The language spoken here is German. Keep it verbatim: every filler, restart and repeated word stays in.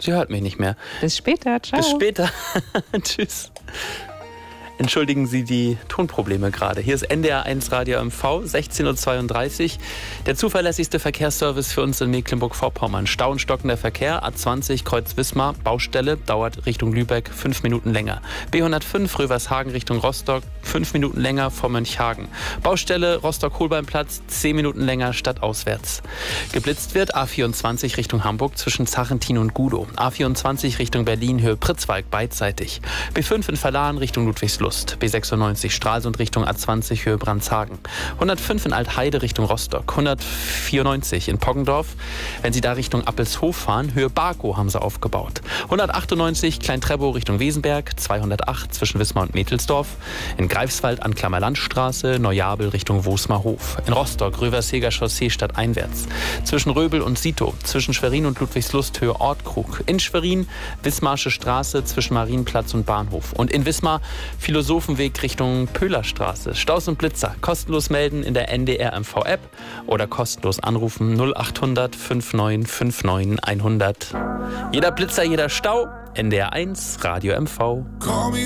sie hört mich nicht mehr. Bis später, ciao. Bis später. Tschüss. Entschuldigen Sie die Tonprobleme gerade. Hier ist N D R eins Radio M V, sechzehn Uhr zweiunddreißig. Der zuverlässigste Verkehrsservice für uns in Mecklenburg-Vorpommern. Stau und stockender Verkehr, A zwanzig Kreuz Wismar, Baustelle, dauert Richtung Lübeck fünf Minuten länger. B hundertfünf Rövershagen Richtung Rostock, fünf Minuten länger vor Mönchhagen. Baustelle Rostock-Holbeinplatz, zehn Minuten länger stadtauswärts. Geblitzt wird A vierundzwanzig Richtung Hamburg zwischen Zachentin und Gudow. A vierundzwanzig Richtung Berlin, Höhe Pritzwalk beidseitig. B fünf in Verlahen Richtung Ludwigslust. B sechsundneunzig Stralsund Richtung A zwanzig Höhe Brandshagen. hundertfünf in Altheide Richtung Rostock. hundertvierundneunzig in Poggendorf. Wenn Sie da Richtung Appelshof fahren, Höhe Barkow haben sie aufgebaut. hundertachtundneunzig Klein-Trebow Richtung Wesenberg. zweihundertacht zwischen Wismar und Mettelsdorf. In Greifswald an Klammerlandstraße. Neujabel Richtung Wosmerhof. In Rostock Röverseger Chaussee stadteinwärts. Zwischen Röbel und Sito. Zwischen Schwerin und Ludwigslust Höhe Ortkrug. In Schwerin Wismarsche Straße zwischen Marienplatz und Bahnhof. Und in Wismar Philosophenweg Richtung Pöhlerstraße. Staus und Blitzer. Kostenlos melden in der N D R M V App oder kostenlos anrufen null achthundert neunundfünfzig neunundfünfzig hundert. Jeder Blitzer, jeder Stau. N D R eins Radio M V.